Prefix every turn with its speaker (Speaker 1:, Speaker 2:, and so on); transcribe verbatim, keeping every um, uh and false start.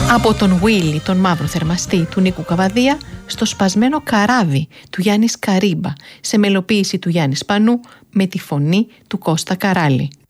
Speaker 1: Από τον Willy, τον μαύρο θερμαστή του Νίκου Καβαδία, στο σπασμένο καράβι του Γιάννη Καρύμπα, σε μελοποίηση του Γιάννη Σπανού με τη φωνή του Κώστα Καράλη.